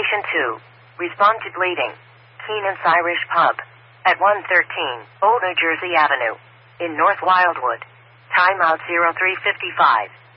Station 2. Respond to bleeding. Keenan's Irish Pub. At 113 Old New Jersey Avenue. In North Wildwood. Timeout 0355.